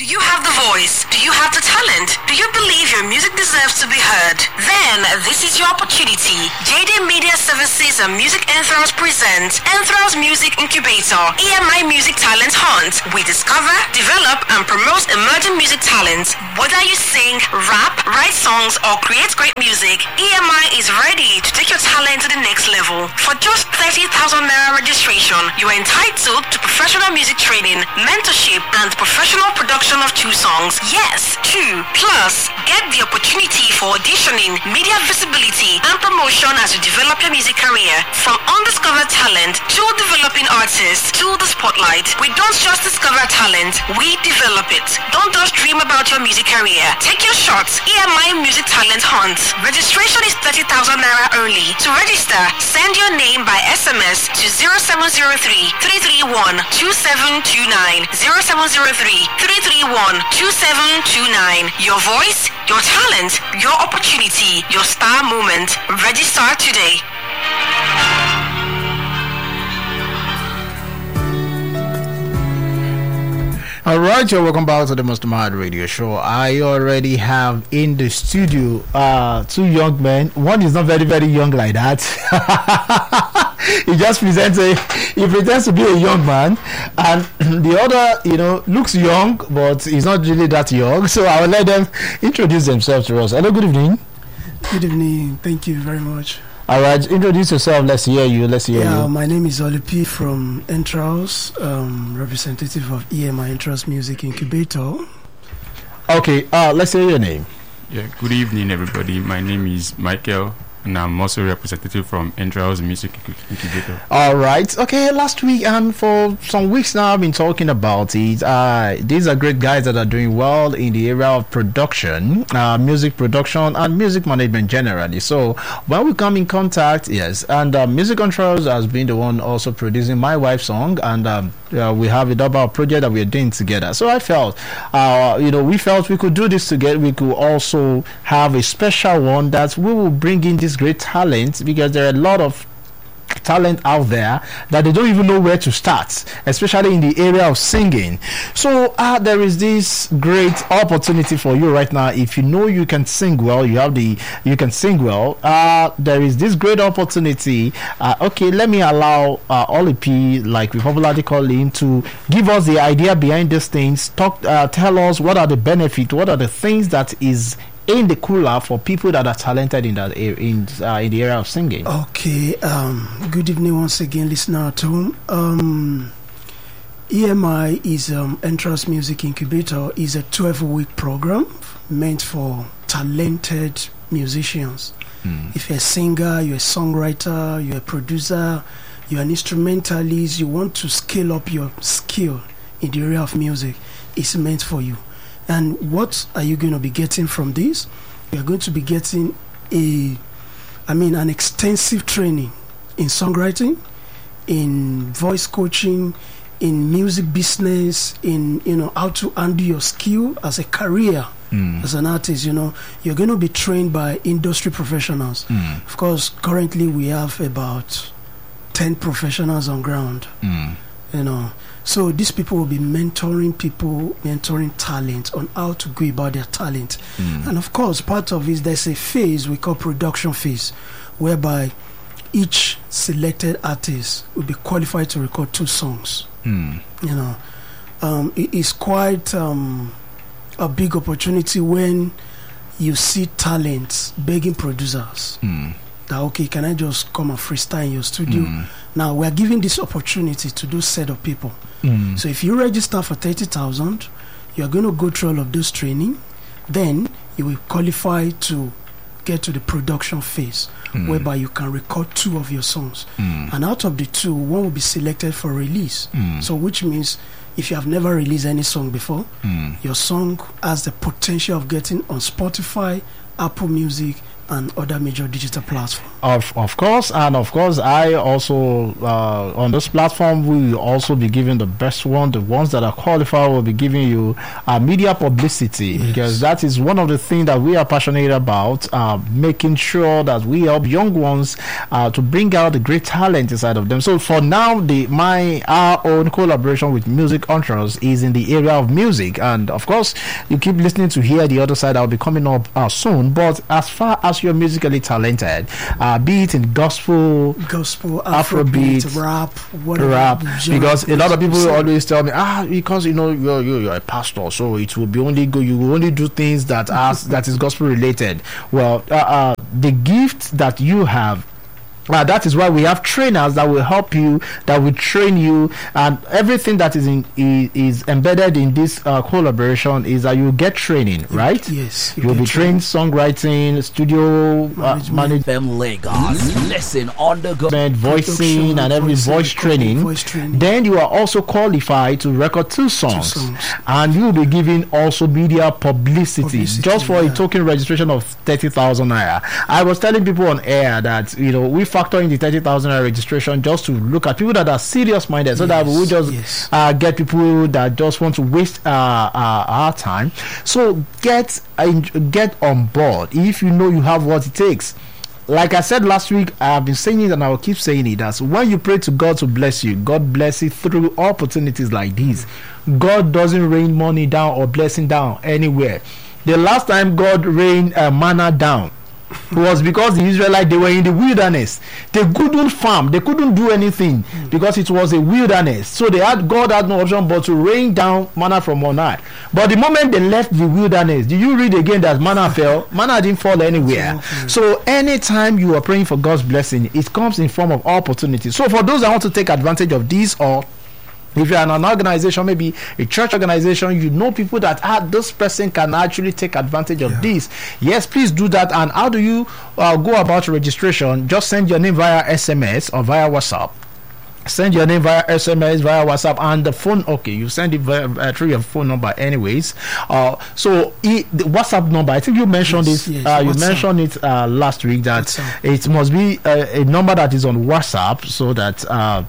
Do you have the voice? Do you have the talent? Do you believe your music deserves to be heard? Then this is your opportunity. JD Media Services and Music Enthros present Enthros Music Incubator, EMI Music Talent Hunt. We discover, develop, and promote emerging music talents. Whether you sing, rap, write songs, or create great music, EMI is ready to take your talent to the next level. For just 30,000 Naira registration, you are entitled to professional music training, mentorship, and professional production of 2 songs. Yes, 2. Plus, get the opportunity for auditioning, media visibility, and promotion as you develop your music career. From undiscovered talent to developing artists to the spotlight, we don't just discover talent, we develop it. Don't just dream about your music career. Take your shots. EMI Music Talent Hunt. Registration is 30,000 Naira only. To register, send your name by SMS to 0703-331-2729. 0703-331-2729. Your voice, your talent, your opportunity, your star moment. Register today. All right, you're welcome back to the Mr. Mad Radio Show. I already have in the studio 2 young men. One is not very, very young like that. He pretends to be a young man, and the other, looks young, but he's not really that young. So I will let them introduce themselves to us. Hello, good evening. Good evening. Thank you very much. All right, introduce yourself. Let's hear you. My name is Olipi from Enthros, representative of EMI Enthros Music Incubator. Okay, let's hear your name. Yeah, good evening, everybody. My name is Michael, and I'm also representative from Enthros Music Incubator. All right. Okay, last week and for some weeks now, I've been talking about it. These are great guys that are doing well in the area of production, music production, and music management generally. So when we come in contact, yes, and Music Controls has been the one also producing my wife's song, and we have a double project that we're doing together. So I felt, we felt we could do this together. We could also have a special one that we will bring in this great talent, because there are a lot of talent out there that they don't even know where to start, especially in the area of singing. So there is this great opportunity for you right now. If you know you can sing well, you can sing well, there is this great opportunity. Okay, let me allow Olipi, like we popularly call him, to give us the idea behind these things. Tell us what are the benefits, what are the things that is in the cooler for people that are talented in that in the area of singing. Okay, good evening once again, listener at home. EMI is Enthros Music Incubator is a 12-week program meant for talented musicians. If you're a singer, you're a songwriter, you're a producer, you're an instrumentalist, you want to scale up your skill in the area of music, it's meant for you. And what are you going to be getting from this? You're going to be getting an extensive training in songwriting, in voice coaching, in music business, in how to handle your skill as a career. As an artist, you're going to be trained by industry professionals. Of course, currently we have about 10 professionals on ground. So these people will be mentoring talent on how to go about their talent. And of course, part of it, there's a phase we call production phase, whereby each selected artist will be qualified to record 2 songs. It is quite a big opportunity when you see talents begging producers that, okay, can I just come and freestyle in your studio? Now we are giving this opportunity to those set of people. So if you register for 30,000, you are going to go through all of those training. Then you will qualify to get to the production phase, whereby you can record 2 of your songs. And out of the 2, 1 will be selected for release. So which means if you have never released any song before, your song has the potential of getting on Spotify, Apple Music, and other major digital platforms. Of course, and of course, I also on this platform we will also be giving the best one. The ones that are qualified will be giving you media publicity, because that is one of the things that we are passionate about. Making sure that we help young ones to bring out the great talent inside of them. So for now, our own collaboration with Music Entrance is in the area of music, and of course, you keep listening to hear the other side. I'll be coming up soon. But as far as you're musically talented, be it in gospel, Afrobeat, rap, whatever. Because a lot of people always tell me, because you're a pastor, so it will be you will only do things that is gospel related. Well, the gift that you have. That is why we have trainers that will help you, that will train you, and everything that is embedded in this collaboration is that you get training, right? Yes. You'll be trained songwriting, studio management, Lagos. Listen on the go. voicing, and every voice training. Then you are also qualified to record two songs. And you will be given also media publicity just for a token registration of 30,000 naira. I was telling people on air that we factor in the 30,000 registration just to look at people that are serious minded, so that we will just get people that just want to waste our time. So get on board if you know you have what it takes. Like I said last week, I have been saying it and I will keep saying it, that when you pray to God to bless you, God bless you through opportunities like these. God doesn't rain money down or blessing down anywhere. The last time God rained manna down was because the Israelites, they were in the wilderness. They couldn't farm, they couldn't do anything because it was a wilderness. So God had no option but to rain down manna from on high. But the moment they left the wilderness, did you read again that manna fell? Manna didn't fall anywhere. So anytime you are praying for God's blessing, it comes in form of opportunity. So for those that want to take advantage of this, or if you're in an organization, maybe a church organization, you know people that this person can actually take advantage of this. Yes, please do that. And how do you go about registration? Just send your name via SMS or via WhatsApp. Send your name via SMS, via WhatsApp, and the phone. Okay, you send it through your phone number, anyways. So the WhatsApp number, I think you mentioned it. You mentioned it last week that it must be a number that is on WhatsApp, so that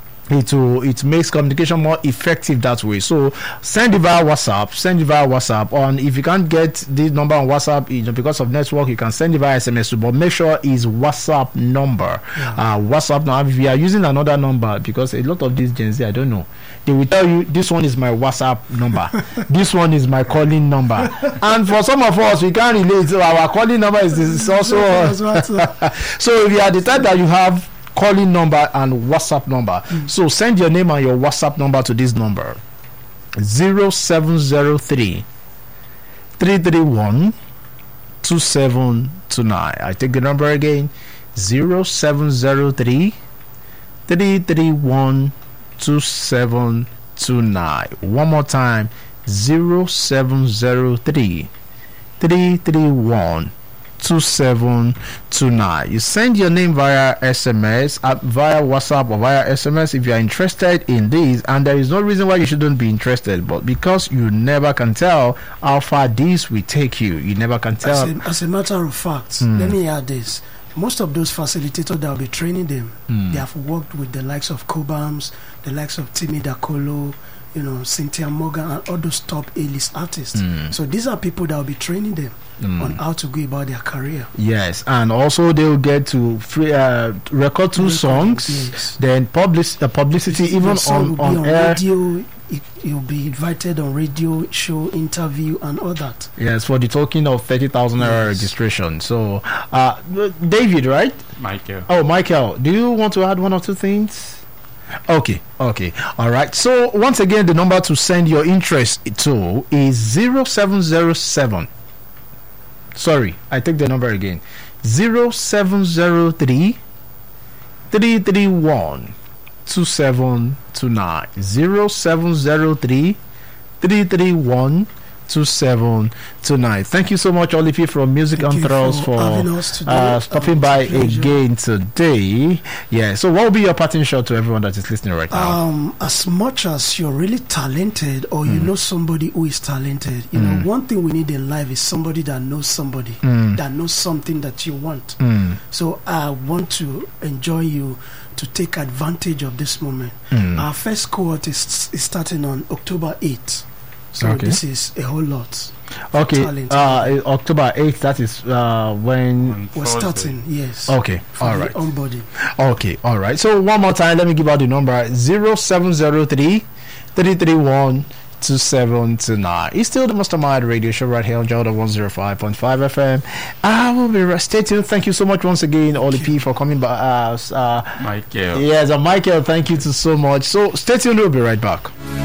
it makes communication more effective that way. So send it via WhatsApp. On if you can't get this number on WhatsApp, because of network, you can send it via SMS too, but make sure it's WhatsApp number. WhatsApp now. If you are using another number, because a lot of these Gen Z, I don't know, they will tell you this one is my WhatsApp number, this one is my calling number, and for some of us we can't relate. So our calling number is also so if you are the type that you have calling number and WhatsApp number, so send your name and your WhatsApp number to this number: 0703 331 2729. I take the number again: 0703 331 2729. One more time: 0703 331 2729. You send your name via SMS, via WhatsApp, or via SMS if you are interested in this, and there is no reason why you shouldn't be interested, but because you never can tell how far this will take you. You never can tell. As a matter of fact, let me add this: most of those facilitators that will be training them, they have worked with the likes of Cobhams, the likes of Timmy Dakolo, Cynthia Morgan, and all those top A-list artists. So these are people that will be training them on how to go about their career. Yes, and also they will get to record two songs, then publicity even on air. Radio. You'll be invited on radio show, interview, and all that. Yes, for the token of 30,000 registration. So, David, right? Michael. Oh, Michael, do you want to add one or two things? Okay, all right. So once again, the number to send your interest to is 0707. Sorry, I take the number again: 0703 331 2729. 0703 331 2729. Thank you so much, Olipi from Music Thank you Anthros, for having us today. stopping by It's a pleasure. again today. Yeah. So, what will be your parting shot to everyone that is listening right now? As much as you're really talented, or you know somebody who is talented, you know, one thing we need in life is somebody that knows somebody that knows something that you want. So I want to enjoy you to take advantage of this moment. Our first cohort is starting on October 8th. So Okay. this is a whole lot. Okay. talent. October 8th. That is when. On We're Thursday. starting, yes. Okay. For All the right. onboarding. Okay, all right. So one more time, let me give out the number 0703 331 2729. It's still the Mastermind Radio Show right here on Jordan 105.5 FM. I will be stay tuned. Thank you so much once again, Oli P, for coming by. Michael. Yes, Michael, thank you so much. So stay tuned, we'll be right back.